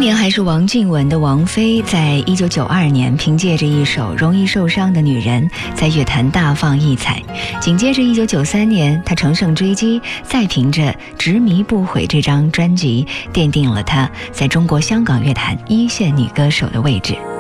年还是王靖雯的王菲，在1992年凭借着一首《容易受伤的女人》在乐坛大放异彩。紧接着1993年她乘胜追击，再凭着《执迷不悔》这张专辑奠定了她在中国香港乐坛一线女歌手的位置。